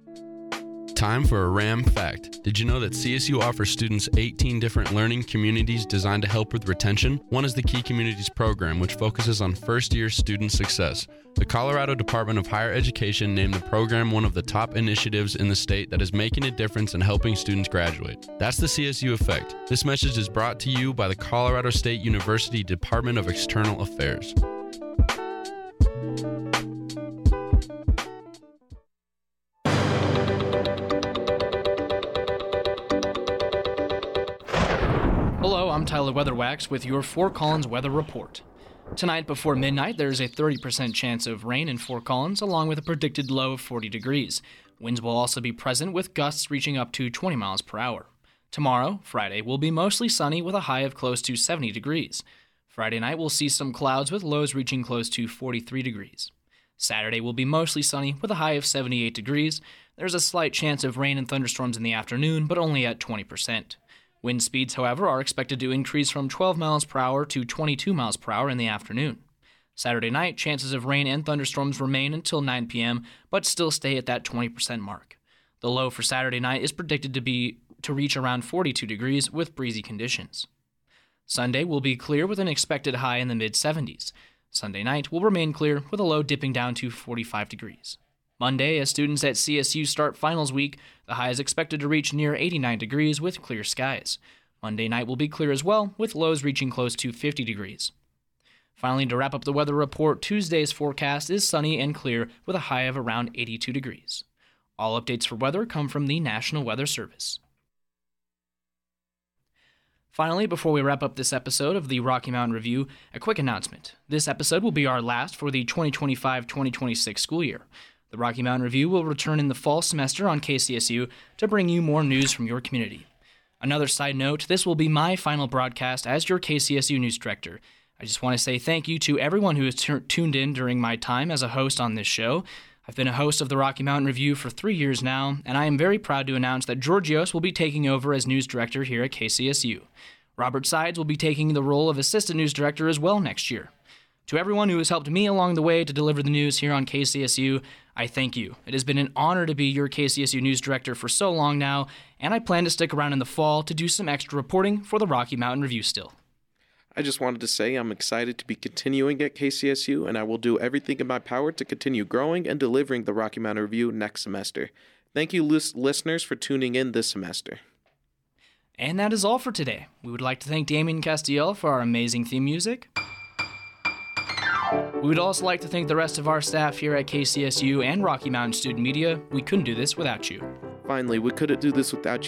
Time for a RAM fact. Did you know that CSU offers students 18 different learning communities designed to help with retention? One is the Key Communities program, which focuses on first-year student success. The Colorado Department of Higher Education named the program one of the top initiatives in the state that is making a difference in helping students graduate. That's the CSU Effect. This message is brought to you by the Colorado State University Department of External Affairs. Hello, I'm Tyler Weatherwax with your Fort Collins Weather Report. Tonight before midnight, there's a 30% chance of rain in Fort Collins, along with a predicted low of 40 degrees. Winds will also be present with gusts reaching up to 20 miles per hour. Tomorrow, Friday, will be mostly sunny with a high of close to 70 degrees. Friday night, we'll see some clouds with lows reaching close to 43 degrees. Saturday will be mostly sunny with a high of 78 degrees. There's a slight chance of rain and thunderstorms in the afternoon, but only at 20%. Wind speeds, however, are expected to increase from 12 miles per hour to 22 miles per hour in the afternoon. Saturday night, chances of rain and thunderstorms remain until 9 p.m., but still stay at that 20% mark. The low for Saturday night is predicted to reach around 42 degrees with breezy conditions. Sunday will be clear with an expected high in the mid-70s. Sunday night will remain clear with a low dipping down to 45 degrees. Monday, as students at CSU start finals week, the high is expected to reach near 89 degrees with clear skies. Monday night will be clear as well, with lows reaching close to 50 degrees. Finally, to wrap up the weather report, Tuesday's forecast is sunny and clear with a high of around 82 degrees. All updates for weather come from the National Weather Service. Finally, before we wrap up this episode of the Rocky Mountain Review, a quick announcement. This episode will be our last for the 2025-2026 school year. The Rocky Mountain Review will return in the fall semester on KCSU to bring you more news from your community. Another side note, this will be my final broadcast as your KCSU News Director. I just want to say thank you to everyone who has tuned in during my time as a host on this show. I've been a host of the Rocky Mountain Review for 3 years now, and I am very proud to announce that Georgios will be taking over as News Director here at KCSU. Robert Sides will be taking the role of Assistant News Director as well next year. To everyone who has helped me along the way to deliver the news here on KCSU, I thank you. It has been an honor to be your KCSU News Director for so long now, and I plan to stick around in the fall to do some extra reporting for the Rocky Mountain Review still. I just wanted to say I'm excited to be continuing at KCSU, and I will do everything in my power to continue growing and delivering the Rocky Mountain Review next semester. Thank you, listeners, for tuning in this semester. And that is all for today. We would like to thank Damien Castiel for our amazing theme music. We would also like to thank the rest of our staff here at KCSU and Rocky Mountain Student Media. We couldn't do this without you. Finally, we couldn't do this without you.